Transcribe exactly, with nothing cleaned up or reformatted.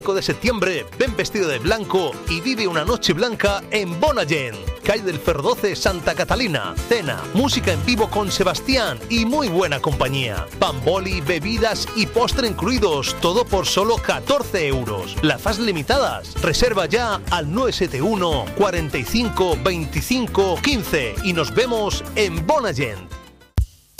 cinco de septiembre, ven vestido de blanco y vive una noche blanca en Bonagent, calle del Ferro doce, Santa Catalina. Cena, música en vivo con Sebastián y muy buena compañía. Pan boli, bebidas y postre incluidos, todo por solo catorce euros. Plazas limitadas. Reserva ya al nueve siete uno, cuarenta y cinco, veinticinco, quince y nos vemos en Bonagent.